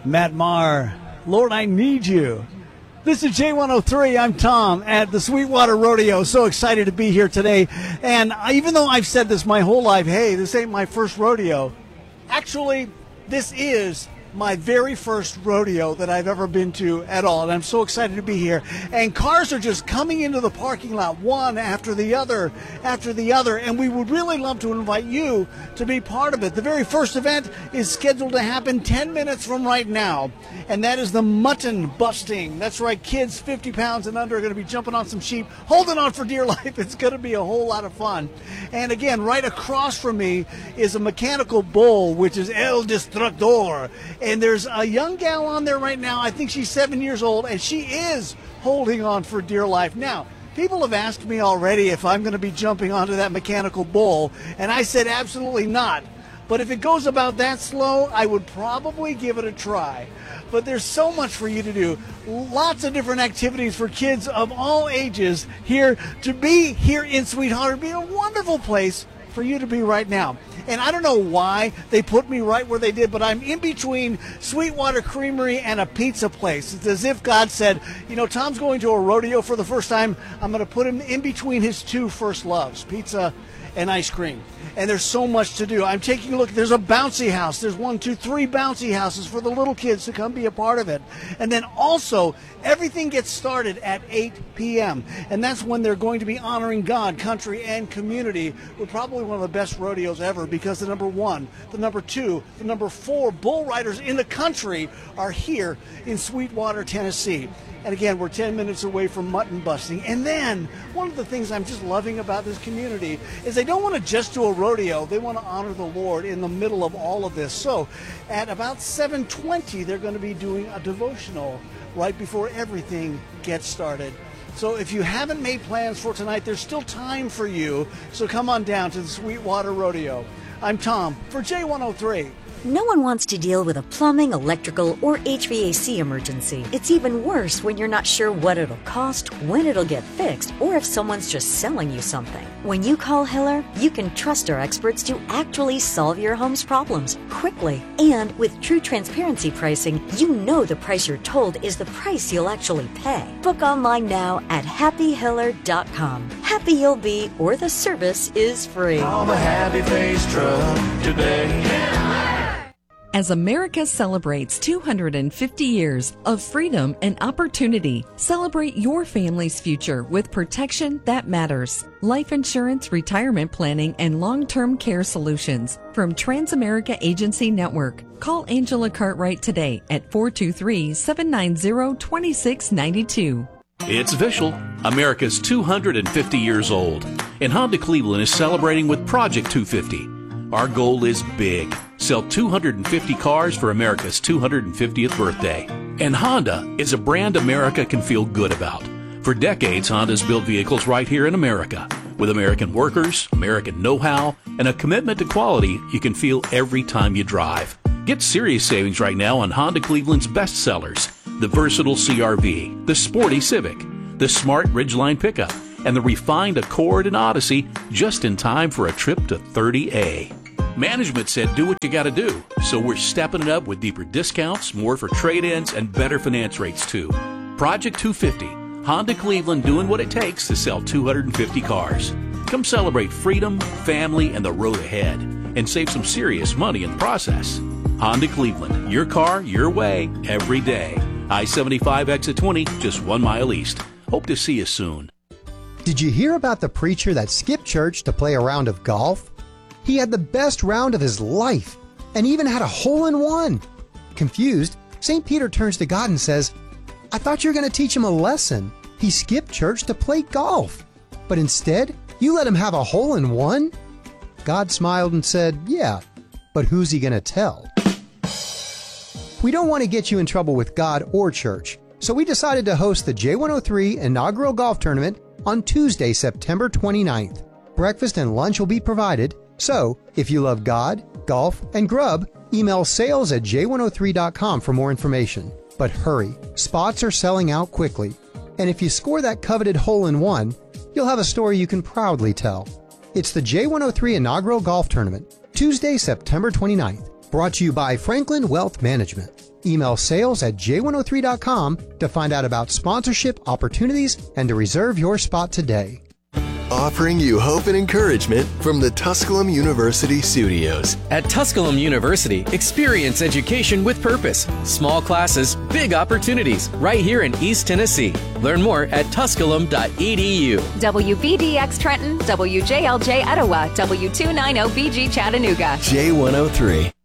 Matt Maher, Lord, I Need You. This is J103. I'm Tom at the Sweetwater Rodeo. So excited to be here today. And even though I've said this my whole life, hey, this ain't my first rodeo, actually, this is my very first rodeo that I've ever been to at all. And I'm so excited to be here. And cars are just coming into the parking lot, one after the other. And we would really love to invite you to be part of it. The very first event is scheduled to happen 10 minutes from right now. And that is the mutton busting. That's right, kids 50 pounds and under are going to be jumping on some sheep, holding on for dear life. It's going to be a whole lot of fun. And again, right across from me is a mechanical bull, which is El Destructor. And there's a young gal on there right now. I think she's 7 years old, and she is holding on for dear life. Now, people have asked me already if I'm going to be jumping onto that mechanical bull, and I said absolutely not. But if it goes about that slow, I would probably give it a try. But there's so much for you to do. Lots of different activities for kids of all ages here. To be here in Sweetwater would be a wonderful place for you to be right now. And I don't know why they put me right where they did, but I'm in between Sweetwater Creamery and a pizza place. It's as if God said, you know, Tom's going to a rodeo for the first time. I'm going to put him in between his two first loves, pizza and ice cream. And there's so much to do. I'm taking a look. There's a bouncy house. There's 1, 2, 3 bouncy houses for the little kids to come be a part of it. And then also, everything gets started at 8 p.m. And that's when they're going to be honoring God, country, and community with probably one of the best rodeos ever, because the number 1, the number 2, the number 4 bull riders in the country are here in Sweetwater, Tennessee. And again, we're 10 minutes away from mutton busting. And then, one of the things I'm just loving about this community is they don't want to just do a rodeo. They want to honor the Lord in the middle of all of this. So, at about 7:20, they're going to be doing a devotional right before everything gets started. So if you haven't made plans for tonight, there's still time for you. So come on down to the Sweetwater Rodeo. I'm Tom for J103. No one wants to deal with a plumbing, electrical, or HVAC emergency. It's even worse when you're not sure what it'll cost, when it'll get fixed, or if someone's just selling you something. When you call Hiller, you can trust our experts to actually solve your home's problems quickly. And with true transparency pricing, you know the price you're told is the price you'll actually pay. Book online now at happyhiller.com. Happy you'll be, or the service is free. Call the Happy Face Truck today. As America celebrates 250 years of freedom and opportunity, celebrate your family's future with protection that matters. Life insurance, retirement planning, and long-term care solutions from Transamerica Agency Network. Call Angela Cartwright today at 423-790-2692. It's official. America's 250 years old. And Honda Cleveland is celebrating with Project 250. Our goal is big. Sell 250 cars for America's 250th birthday. And Honda is a brand America can feel good about. For decades, Honda's built vehicles right here in America. With American workers, American know-how, and a commitment to quality you can feel every time you drive. Get serious savings right now on Honda Cleveland's best sellers. The versatile CR-V, the sporty Civic, the smart Ridgeline pickup, and the refined Accord and Odyssey, just in time for a trip to 30A. Management said do what you got to do, so we're stepping it up with deeper discounts, more for trade-ins, and better finance rates too. Project 250, Honda Cleveland doing what it takes to sell 250 cars. Come celebrate freedom, family, and the road ahead, and save some serious money in the process. Honda Cleveland, your car, your way, every day. I-75 exit 20, just 1 mile east. Hope to see you soon. Did you hear about the preacher that skipped church to play a round of golf? He had the best round of his life and even had a hole-in-one. Confused, St. Peter turns to God and says, I thought you were going to teach him a lesson. He skipped church to play golf, but instead you let him have a hole-in-one? God smiled and said, yeah, but who's he going to tell? We don't want to get you in trouble with God or church, so we decided to host the J103 inaugural golf tournament on Tuesday, September 29th. Breakfast and lunch will be provided, so if you love God, golf, and grub, email sales@j103.com for more information. But hurry, spots are selling out quickly. And if you score that coveted hole-in-one, you'll have a story you can proudly tell. It's the J103 inaugural golf tournament, Tuesday, September 29th. Brought to you by Franklin Wealth Management. Email sales@j103.com to find out about sponsorship opportunities and to reserve your spot today. Offering you hope and encouragement from the Tusculum University studios. At Tusculum University, experience education with purpose. Small classes, big opportunities, right here in East Tennessee. Learn more at tusculum.edu. WVDX Trenton, WJLJ Etowah, W290BG Chattanooga. J103.